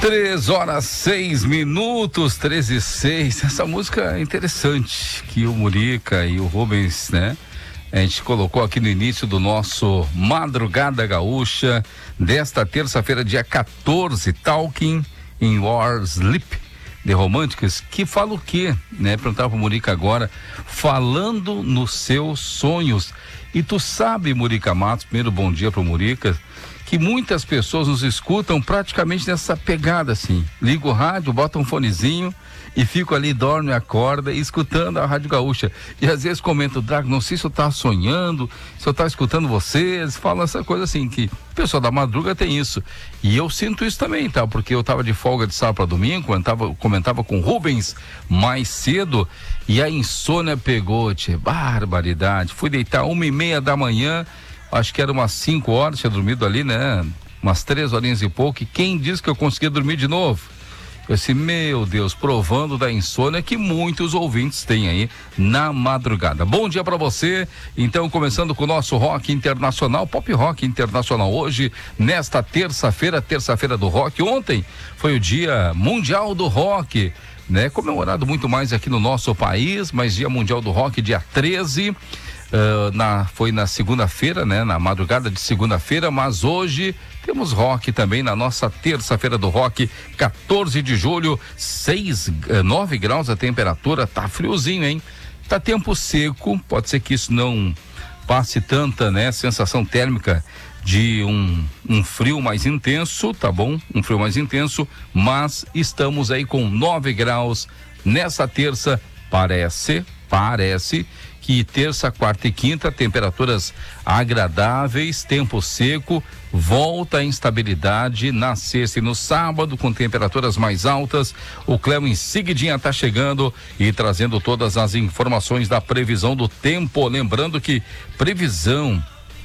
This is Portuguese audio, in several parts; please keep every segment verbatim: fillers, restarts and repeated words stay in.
Três horas, seis minutos, treze e seis. Essa música é interessante, que o Murica e o Rubens, né? A gente colocou aqui no início do nosso Madrugada Gaúcha, desta terça-feira, dia quatorze, Talking in Your Sleep, de Românticas, que fala o quê, né? Perguntar pro Murica agora, falando nos seus sonhos. E tu sabe, Murica Matos, primeiro bom dia pro Murica, que muitas pessoas nos escutam praticamente nessa pegada assim, liga o rádio, bota um fonezinho e fico ali, dorme, acorda, escutando a Rádio Gaúcha, e às vezes comento, Drago, não sei se eu tá sonhando, se eu tá escutando vocês, falam essa coisa assim, que o pessoal da madruga tem isso, e eu sinto isso também, tá, porque eu tava de folga de sábado para domingo, comentava, comentava com o Rubens mais cedo, e a insônia pegou, tchê, barbaridade, fui deitar uma e meia da manhã, acho que era umas cinco horas, tinha dormido ali, né? Umas três horinhas e pouco, e quem disse que eu conseguia dormir de novo? Eu disse, meu Deus, provando da insônia que muitos ouvintes têm aí na madrugada. Bom dia pra você, então começando com o nosso rock internacional, pop rock internacional hoje, nesta terça-feira, terça-feira do rock. Ontem foi o dia mundial do rock, né? Comemorado muito mais aqui no nosso país, mas dia mundial do rock, dia treze. Uh, na, foi na segunda-feira, né? Na madrugada de segunda-feira, mas hoje temos rock também na nossa terça-feira do rock, quatorze de julho, seis, nove graus a temperatura, tá friozinho, hein? Tá tempo seco, pode ser que isso não passe tanta, né? Sensação térmica de um, um frio mais intenso, tá bom? Um frio mais intenso, mas estamos aí com nove graus nessa terça, parece, parece que terça, quarta e quinta, temperaturas agradáveis, tempo seco, volta a instabilidade na sexta e no sábado, com temperaturas mais altas. O Cléo em seguidinha tá chegando e trazendo todas as informações da previsão do tempo. Lembrando que previsão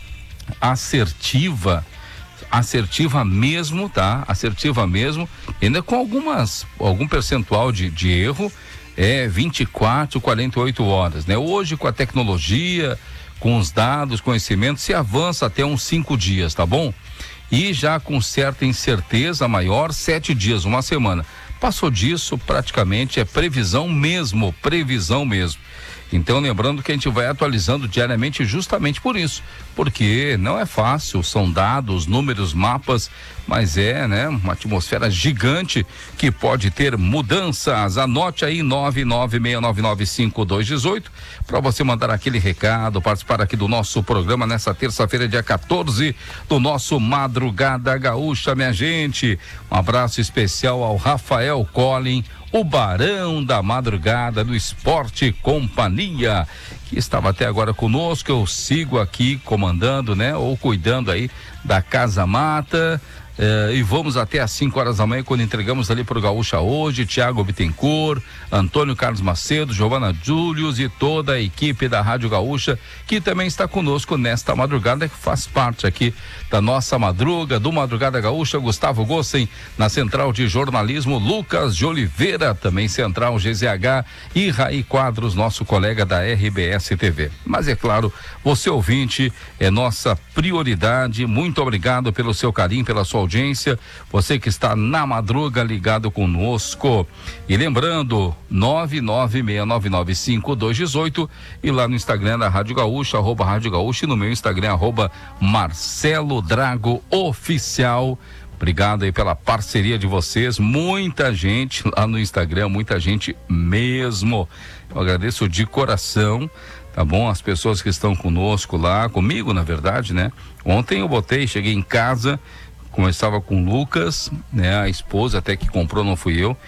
assertiva, assertiva mesmo, tá? Assertiva mesmo, ainda com algumas, algum percentual de, de erro, é vinte e quatro, quarenta e oito horas, né? Hoje, com a tecnologia, com os dados, conhecimento, se avança até uns cinco dias, tá bom? E já com certa incerteza maior, sete dias, uma semana. Passou disso, praticamente é previsão mesmo, previsão mesmo. Então, lembrando que a gente vai atualizando diariamente justamente por isso, porque não é fácil, são dados, números, mapas, mas é, né, uma atmosfera gigante que pode ter mudanças. Anote aí nove nove seis nove nove cinco dois um oito para você mandar aquele recado, participar aqui do nosso programa nessa terça-feira, dia quatorze, do nosso Madrugada Gaúcha, minha gente. Um abraço especial ao Rafael Collin, o Barão da Madrugada do Esporte Companhia, que estava até agora conosco. Eu sigo aqui comandando, né, ou cuidando aí da Casa Mata. Uh, e vamos até às cinco horas da manhã, quando entregamos ali pro Gaúcha hoje, Tiago Bittencourt, Antônio Carlos Macedo, Giovana Július e toda a equipe da Rádio Gaúcha, que também está conosco nesta madrugada, que faz parte aqui da nossa madruga, do Madrugada Gaúcha. Gustavo Gossen, na Central de Jornalismo, Lucas de Oliveira, também Central G Z H, e Raí Quadros, nosso colega da R B S T V. Mas é claro, você ouvinte é nossa prioridade. Muito obrigado pelo seu carinho, pela sua audiência, você que está na madruga ligado conosco. E lembrando, nove nove seis nove nove cinco dois um oito, e lá no Instagram da Rádio Gaúcha, arroba Rádio Gaúcha, e no meu Instagram, arroba Marcelo Drago Oficial. Obrigado aí pela parceria de vocês, muita gente lá no Instagram, muita gente mesmo. Eu agradeço de coração, tá bom? As pessoas que estão conosco lá, comigo na verdade, né? Ontem eu botei, cheguei em casa, começava com o Lucas, né? A esposa até que comprou, não fui eu,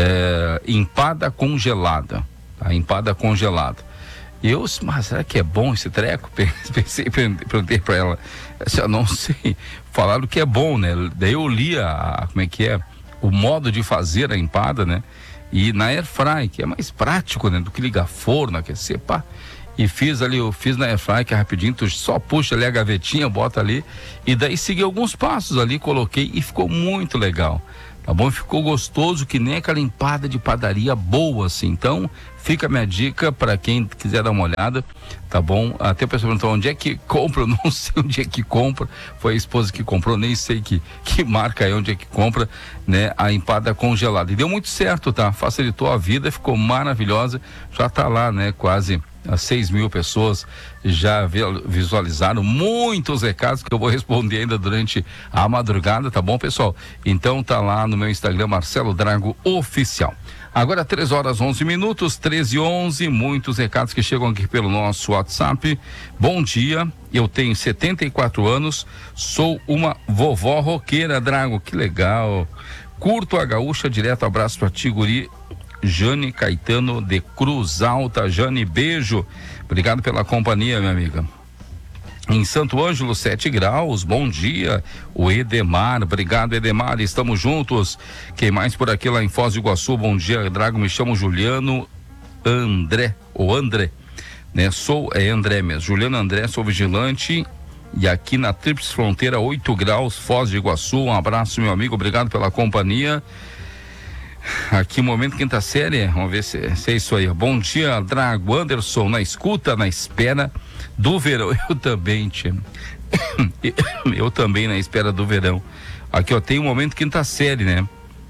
é, empada congelada, tá? Empada congelada. E eu, mas será que é bom esse treco? Pensei, perguntei pra ela, eu não sei, falaram que é bom, né? Daí eu li a, como é que é, o modo de fazer a empada, né? E na airfry, que é mais prático, né? Do que ligar forno, aquecer, pá. E fiz ali, eu fiz na airfry, que é rapidinho, tu só puxa ali a gavetinha, bota ali, e daí segui alguns passos ali, coloquei e ficou muito legal, tá bom? Ficou gostoso, que nem aquela empada de padaria boa, assim. Então, fica a minha dica para quem quiser dar uma olhada, tá bom? Até o pessoal perguntou onde é que compra, eu não sei onde é que compra, foi a esposa que comprou, nem sei que, que marca é, onde é que compra, né? A empada congelada. E deu muito certo, tá? Facilitou a vida, ficou maravilhosa, já tá lá, né? Quase as seis mil pessoas já visualizaram muitos recados que eu vou responder ainda durante a madrugada, tá bom, pessoal? Então tá lá no meu Instagram, Marcelo Drago Oficial. Agora três horas onze minutos, treze e onze, muitos recados que chegam aqui pelo nosso WhatsApp. Bom dia, eu tenho setenta e quatro anos, sou uma vovó roqueira, Drago, que legal. Curto a gaúcha, direto abraço pra ti, guri. Jane Caetano de Cruz Alta. Jane, beijo, obrigado pela companhia, minha amiga. Em Santo Ângelo, sete graus, bom dia, o Edemar, obrigado, Edemar, estamos juntos. Quem mais por aqui lá em Foz do Iguaçu? Bom dia, Drago, me chamo Juliano André, ou André, né? Sou, é André mesmo, Juliano André, sou vigilante e aqui na Tríplice Fronteira, oito graus, Foz do Iguaçu. Um abraço, meu amigo, obrigado pela companhia. Aqui, momento quinta série, vamos ver se, se é isso aí. Bom dia, Drago, Anderson, na escuta, na espera do verão. Eu também, tia. Eu também na espera do verão. Aqui, ó, tem um momento quinta série, né?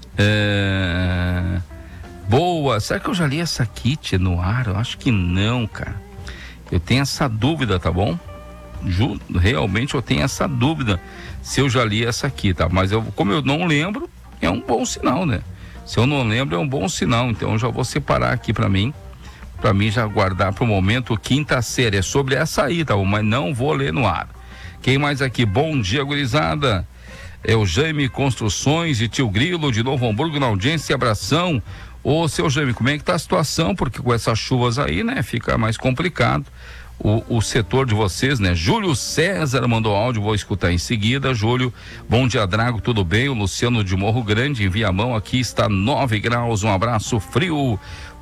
É... Boa, será que eu já li essa aqui, tia, no ar? Eu acho que não, cara. Eu tenho essa dúvida, tá bom? Ju... Realmente eu tenho essa dúvida se eu já li essa aqui, tá? Mas eu, como eu não lembro, é um bom sinal, né? Se eu não lembro, é um bom sinal. Então eu já vou separar aqui para mim, para mim já guardar para o momento quinta série. É sobre essa aí, tá bom? Mas não vou ler no ar. Quem mais aqui? Bom dia, gurizada. É o Jaime Construções de Tio Grilo, de Novo Hamburgo, na audiência. Abração. Ô, seu Jaime, como é que tá a situação? Porque com essas chuvas aí, né, fica mais complicado. O, o setor de vocês, né? Júlio César mandou áudio, vou escutar em seguida. Júlio, bom dia, Drago, tudo bem? O Luciano de Morro Grande, em Viamão, aqui está nove graus, um abraço frio.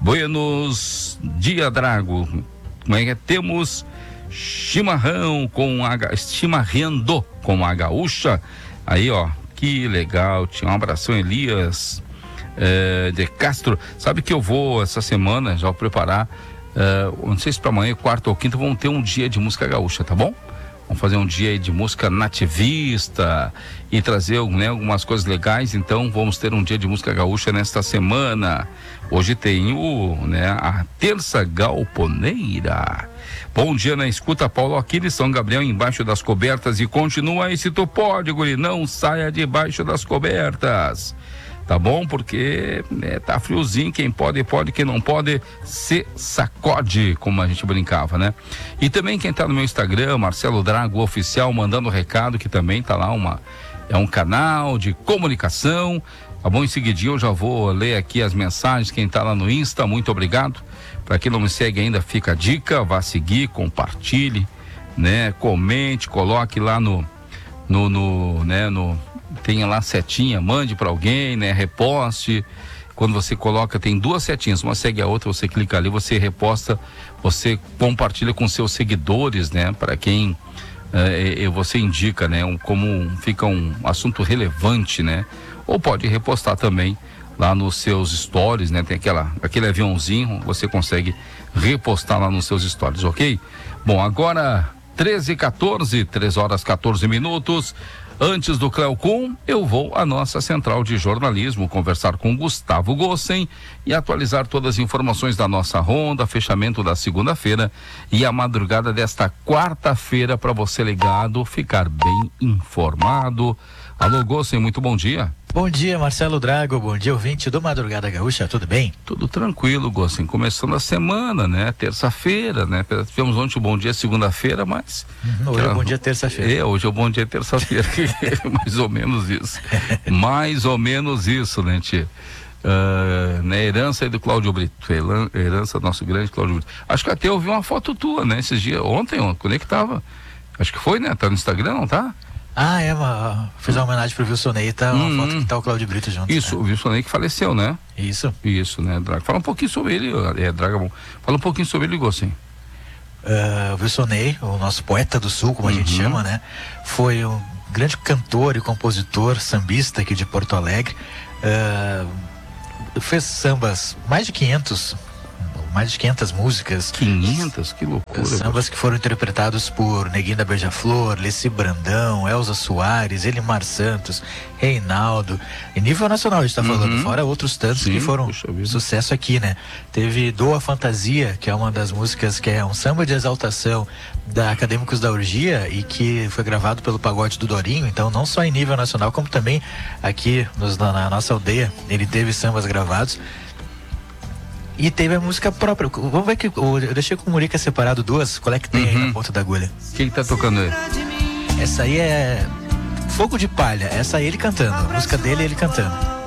Buenos dia, Drago. Como é que é? Temos chimarrão com a chimarrendo com a gaúcha. Aí, ó, que legal. Tinha um abração, Elias eh, de Castro. Sabe que eu vou essa semana já vou preparar. Uh, não sei se para amanhã, quarta ou quinta, vamos ter um dia de música gaúcha, tá bom? Vamos fazer um dia de música nativista e trazer, né, algumas coisas legais. Então vamos ter um dia de música gaúcha nesta semana. Hoje tem o, né, a Terça Galponeira. Bom dia na escuta, Paulo aqui de São Gabriel, embaixo das cobertas. E continua aí, se tu pode, guri, não saia debaixo das cobertas. Tá bom? Porque né, tá friozinho, quem pode, pode, quem não pode, se sacode, como a gente brincava, né? E também quem tá no meu Instagram, Marcelo Drago Oficial, mandando recado, que também tá lá, uma, é um canal de comunicação, tá bom? Em seguidinho eu já vou ler aqui as mensagens, quem tá lá no Insta, muito obrigado. Para quem não me segue ainda, fica a dica, vá seguir, compartilhe, né? Comente, coloque lá no, no, no né, no... tenha lá setinha, mande para alguém, né? Reposte. Quando você coloca, tem duas setinhas, uma segue a outra, você clica ali, você reposta, você compartilha com seus seguidores, né? Para quem eh, você indica, né? Um, como um, fica um assunto relevante, né? Ou pode repostar também lá nos seus stories, né? Tem aquela, aquele aviãozinho, você consegue repostar lá nos seus stories, ok? Bom, agora treze e quatorze, três horas quatorze minutos. Antes do Cleocum, eu vou à nossa central de jornalismo conversar com Gustavo Gossen e atualizar todas as informações da nossa ronda, fechamento da segunda-feira e a madrugada desta quarta-feira para você ligado, ficar bem informado. Alô, Gossen, muito bom dia. Bom dia, Marcelo Drago, bom dia, ouvinte do Madrugada Gaúcha, tudo bem? Tudo tranquilo, Gossen, começando a semana, né, terça-feira, né, tivemos ontem o bom dia segunda-feira, mas... Uhum, hoje é o bom dia terça-feira. É, hoje é o bom dia terça-feira, mais ou menos isso, mais ou menos isso, né, tia? Uh, né, herança aí do Cláudio Brito, herança do nosso grande Cláudio Brito. Acho que até eu vi uma foto tua, né, esses dias, ontem, ontem, quando é que tava? Acho que foi, né, tá no Instagram, não tá? Ah, é, uma, fiz uma homenagem pro Wilson Ney, tá uma hum, foto que tá o Cláudio Brito junto. Isso, né? O Wilson Ney que faleceu, né? Isso. Isso, né, Drago? Fala um pouquinho sobre ele, é, Drago, fala um pouquinho sobre ele, Gossen. Uh, o Wilson Ney, o nosso poeta do sul, como uhum. a gente chama, né? Foi um, grande cantor e compositor sambista aqui de Porto Alegre. Uh, fez sambas, mais de quinhentos, mais de quinhentas músicas. quinhentas? Que loucura. Sambas que foram interpretados por Neguinho da Beija-Flor, Leci Brandão, Elza Soares, Elimar Santos, Reinaldo. Em nível nacional a gente tá falando, Uhum. fora outros tantos Sim, que foram puxa vida. sucesso aqui, né? Teve Doa Fantasia, que é uma das músicas que é um samba de exaltação da Acadêmicos da Orgia e que foi gravado pelo Pagode do Dorinho. Então não só em nível nacional, como também aqui nos, na, na nossa aldeia ele teve sambas gravados. E teve a música própria. Vamos ver que eu deixei com o Murica separado duas. Qual é que tem aí Uhum. na ponta da agulha? Quem tá tocando aí? Essa aí é Fogo de Palha. Essa aí ele cantando. A música dele, ele cantando.